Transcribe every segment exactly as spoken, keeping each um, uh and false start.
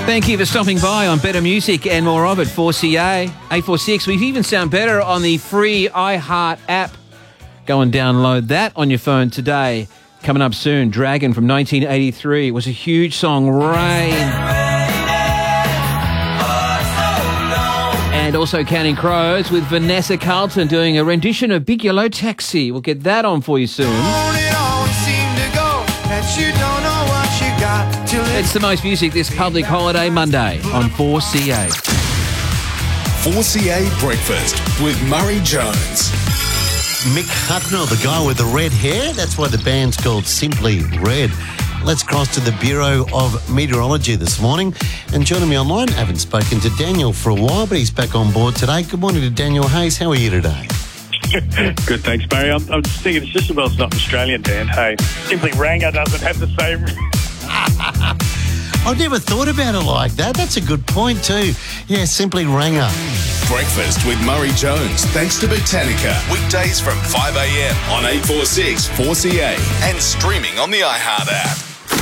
Thank you for stopping by on Better Music and more of it, four C A, eight four six. We even sound better on the free iHeart app. Go and download that on your phone today. Coming up soon, Dragon from nineteen eighty-three. It was a huge song, Rain. And also Counting Crows with Vanessa Carlton doing a rendition of Big Yellow Taxi. We'll get that on for you soon. It's the most music this public holiday Monday on four C A. four C A Breakfast with Murray Jones. Mick Hucknall, the guy with the red hair. That's why the band's called Simply Red. Let's cross to the Bureau of Meteorology this morning. And joining me online, I haven't spoken to Daniel for a while, but he's back on board today. Good morning to Daniel Hayes. How are you today? Good, thanks, Barry. I'm, I'm just thinking it's just about it's not Australian, Dan. Hey, Simply Ranga doesn't have the same... I've never thought about it like that. That's a good point too. Yeah, Simply Ranga. Breakfast with Murray Jones, thanks to Botanica. Weekdays from five a m on eight four six four C A and streaming on the iHeart app.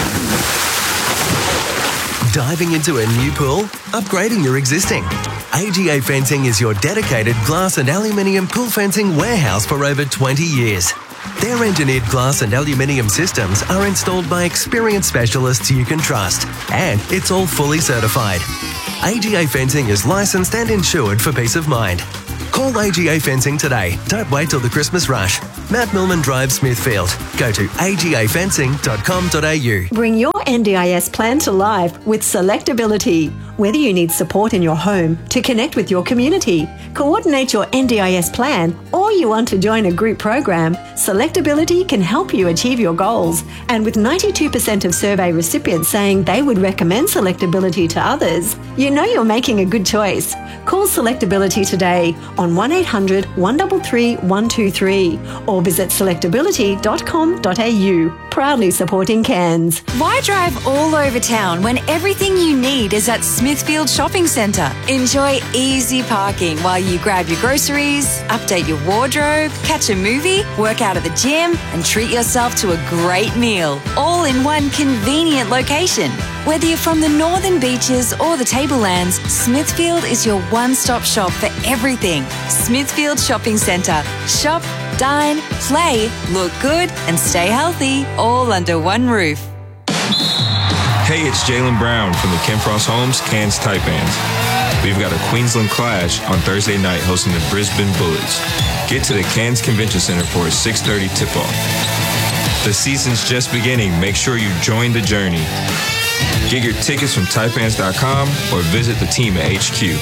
Diving into a new pool? Upgrading your existing? A G A Fencing is your dedicated glass and aluminium pool fencing warehouse for over twenty years. Their engineered glass and aluminium systems are installed by experienced specialists you can trust, and it's all fully certified. A G A Fencing is licensed and insured for peace of mind. Call A G A Fencing today. Don't wait till the Christmas rush. Matt Millman Drive, Smithfield. Go to a g a fencing dot com dot a u. Bring your N D I S plan to life with Selectability. Whether you need support in your home to connect with your community, coordinate your N D I S plan, or you want to join a group program, Selectability can help you achieve your goals. And with ninety-two percent of survey recipients saying they would recommend Selectability to others, you know you're making a good choice. Call Selectability today on one eight hundred one three three one two three or visit selectability dot com dot a u. Proudly supporting Cairns. Why drive all over town when everything you need is at Smithfield Shopping Centre? Enjoy easy parking while you grab your groceries, update your wardrobe, catch a movie, work out at the gym, and treat yourself to a great meal, all in one convenient location. Whether you're from the Northern Beaches or the Tablelands, Smithfield is your one-stop shop for everything. Smithfield Shopping Centre. Shop, dine, play, look good, and stay healthy, all under one roof. Hey, it's Jaylen Brown from the Ken Frost Homes Cairns Taipans. We've got a Queensland Clash on Thursday night hosting the Brisbane Bullets. Get to the Cairns Convention Centre for a six thirty tip-off. The season's just beginning. Make sure you join the journey. Get your tickets from taipans dot com or visit the team at H Q.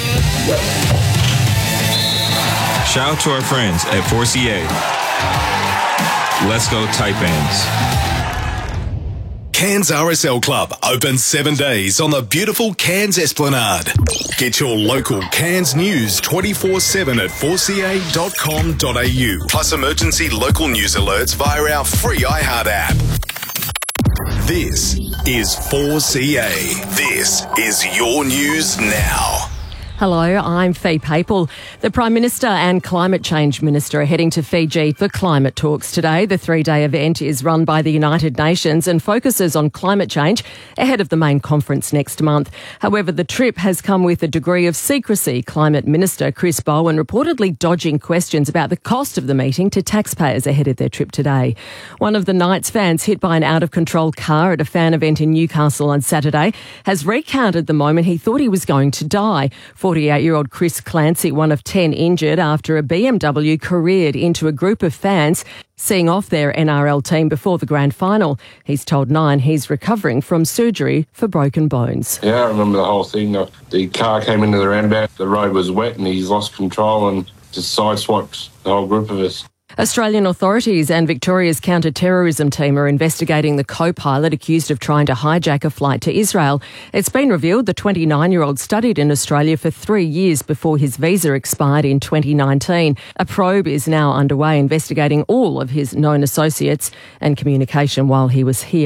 Shout out to our friends at four C A. Let's go Taipans. Cairns R S L Club, open seven days on the beautiful Cairns Esplanade. Get your local Cairns news twenty-four seven at four c a dot com dot a u. Plus emergency local news alerts via our free iHeart app. This is four C A. This is your news now. Hello, I'm Fee Papel. The Prime Minister and Climate Change Minister are heading to Fiji for climate talks today. The three-day event is run by the United Nations and focuses on climate change ahead of the main conference next month. However, the trip has come with a degree of secrecy. Climate Minister Chris Bowen reportedly dodging questions about the cost of the meeting to taxpayers ahead of their trip today. One of the Knights fans hit by an out-of-control car at a fan event in Newcastle on Saturday has recounted the moment he thought he was going to die. forty-eight-year-old Chris Clancy, one of ten injured after a B M W careered into a group of fans seeing off their N R L team before the grand final. He's told Nine he's recovering from surgery for broken bones. Yeah, I remember the whole thing. The car came into the roundabout, the road was wet and he's lost control and just sideswiped the whole group of us. Australian authorities and Victoria's counter-terrorism team are investigating the co-pilot accused of trying to hijack a flight to Israel. It's been revealed the twenty-nine-year-old studied in Australia for three years before his visa expired in twenty nineteen. A probe is now underway investigating all of his known associates and communication while he was here.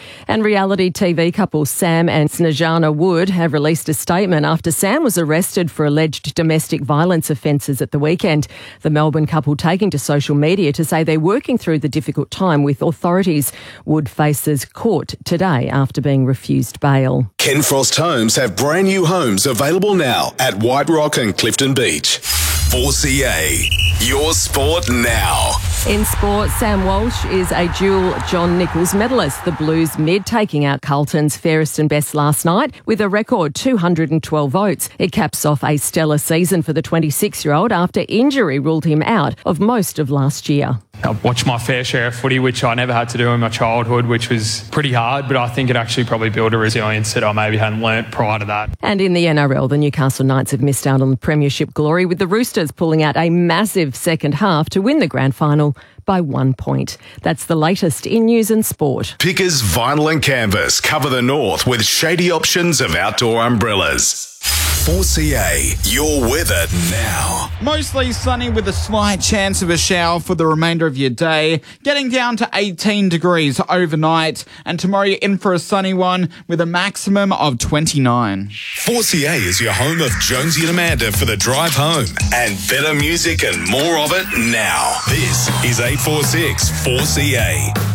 And reality T V couple Sam and Snejana Wood have released a statement after Sam was arrested for alleged domestic violence offences at the weekend. The Melbourne couple taking to social media to say they're working through the difficult time with authorities. Wood faces court today after being refused bail. Ken Frost Homes have brand new homes available now at White Rock and Clifton Beach. four C A, your sport now. In sport, Sam Walsh is a dual John Nichols medalist. The Blues mid taking out Carlton's fairest and best last night with a record two hundred twelve votes. It caps off a stellar season for the twenty-six-year-old after injury ruled him out of most of last year. I've watched my fair share of footy, which I never had to do in my childhood, which was pretty hard, but I think it actually probably built a resilience that I maybe hadn't learnt prior to that. And in the N R L, the Newcastle Knights have missed out on the premiership glory, with the Roosters pulling out a massive second half to win the grand final by one point. That's the latest in news and sport. Pickers Vinyl and Canvas cover the north with shady options of outdoor umbrellas. four C A, your weather now. Mostly sunny with a slight chance of a shower for the remainder of your day, getting down to eighteen degrees overnight, and tomorrow you're in for a sunny one with a maximum of twenty-nine. four C A is your home of Jonesy and Amanda for the drive home, and better music and more of it now. This is eight four six four C A.